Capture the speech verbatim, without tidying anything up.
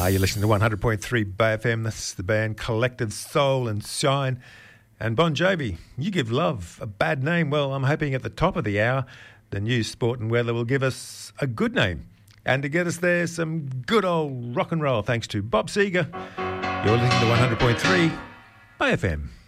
Uh, you're listening to one hundred point three Bay F M. That's the band Collective Soul and Shine. And Bon Jovi, you give love a bad name. Well, I'm hoping at the top of the hour, the news, sport and weather will give us a good name. And to get us there, some good old rock and roll, thanks to Bob Seger. You're listening to one hundred point three Bay F M.